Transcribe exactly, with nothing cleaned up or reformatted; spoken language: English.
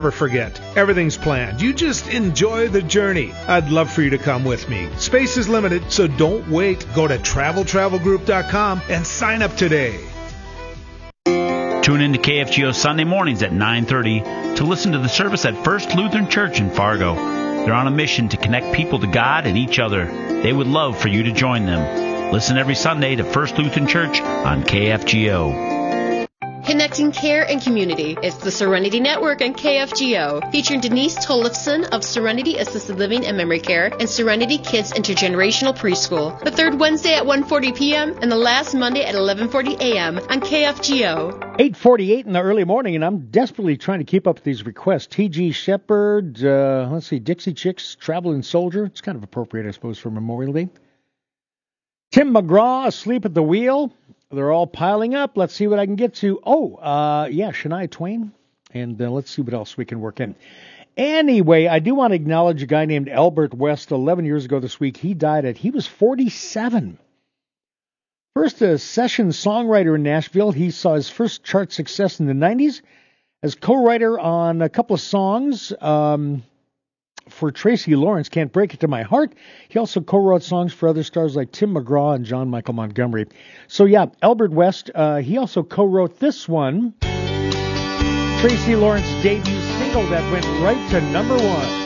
Never forget, everything's planned. You just enjoy the journey. I'd love for you to come with me. Space is limited, so don't wait. Go to travel travel group dot com and sign up today. Tune in to K F G O Sunday mornings at nine thirty to listen to the service at First Lutheran Church in Fargo. They're on a mission to connect people to God and each other. They would love for you to join them. Listen every Sunday to First Lutheran Church on K F G O. Connecting care and community. It's the Serenity Network on K F G O, featuring Denise Tollefson of Serenity Assisted Living and Memory Care and Serenity Kids Intergenerational Preschool. The third Wednesday at one forty p.m. and the last Monday at eleven forty a.m. on K F G O. eight forty-eight in the early morning, and I'm desperately trying to keep up with these requests. T G Shepherd, uh, let's see, Dixie Chicks, Traveling Soldier. It's kind of appropriate, I suppose, for Memorial Day. Tim McGraw, Asleep at the Wheel. They're all piling up. Let's see what I can get to. Oh, uh, yeah, Shania Twain. And uh, let's see what else we can work in. Anyway, I do want to acknowledge a guy named Albert West. eleven years ago this week, he died at, he was forty-seven. First a session songwriter in Nashville. He saw his first chart success in the nineties as co-writer on a couple of songs. Um... For Tracy Lawrence, Can't Break It to My Heart. He also co-wrote songs for other stars like Tim McGraw and John Michael Montgomery. So yeah, Albert West, uh, he also co-wrote this one. Tracy Lawrence's debut single that went right to number one.